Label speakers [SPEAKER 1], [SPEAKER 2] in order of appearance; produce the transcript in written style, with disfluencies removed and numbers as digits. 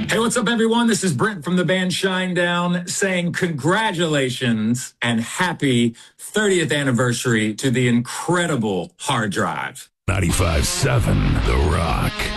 [SPEAKER 1] Hey, what's up, everyone? This is Brent from the band Shinedown saying congratulations and happy 30th anniversary to the incredible hard drive.
[SPEAKER 2] 95.7 The Rock.